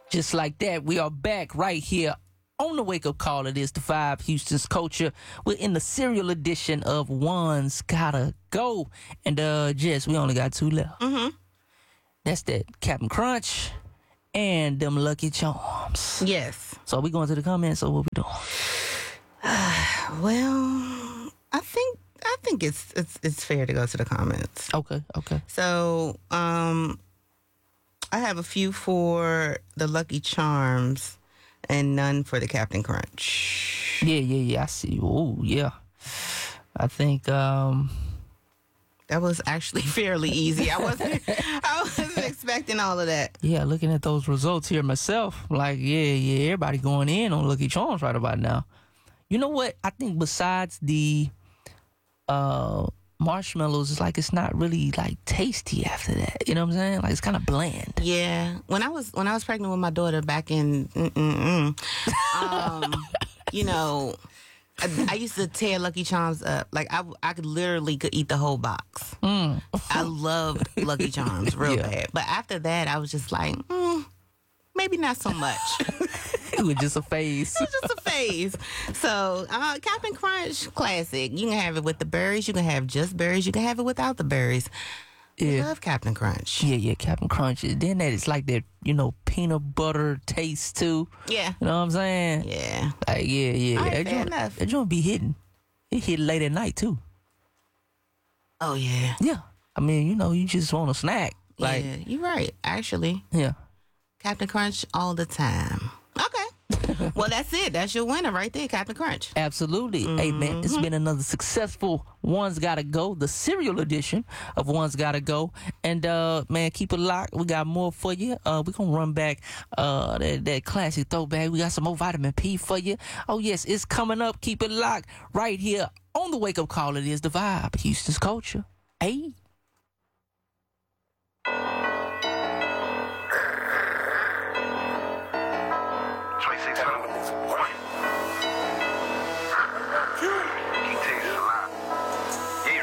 Just like that, we are back right here on the wake up call. It is the Vibe, Houston's Culture. We're in the serial edition of One's Gotta Go. And Jess, we only got 2 left. Mm-hmm. That's that Captain Crunch and them Lucky Charms. Yes. So we going to the comments, or what we doing? Well, I think it's fair to go to the comments. Okay. So, I have a few for the Lucky Charms and none for the Captain Crunch. Yeah. I see. Oh, yeah. I think that was actually fairly easy. I wasn't expecting all of that. Yeah, looking at those results here myself, like yeah, everybody going in on Lucky Charms right about now. You know what? I think besides the marshmallows, it's like it's not really like tasty after that. You know what I'm saying? Like it's kind of bland. Yeah. When I was pregnant with my daughter back in, you know, I used to tear Lucky Charms up. Like I could literally eat the whole box. I loved Lucky Charms real bad. But after that, I was just like, maybe not so much. It was just a phase. It was just a phase. So, Captain Crunch, classic. You can have it with the berries. You can have just berries. You can have it without the berries. I love Captain Crunch. Yeah, Captain Crunch. Then that it's like that, peanut butter taste too. Yeah. You know what I'm saying? Yeah. Like, yeah. All right, fair enough. That joint be hitting. It hit late at night too. Oh, yeah. Yeah. I mean, you just want a snack. Like, yeah, you're right, actually. Yeah. Captain Crunch all the time. Okay. Well, that's it. That's your winner right there, Captain Crunch. Absolutely. Hey, man, it's been another successful One's Gotta Go, the cereal edition of One's Gotta Go. And, man, keep it locked. We got more for you. We're going to run back that classic throwback. We got some more vitamin P for you. Oh, yes, it's coming up. Keep it locked right here on the wake-up call. It is the Vibe, Houston's Culture. Hey.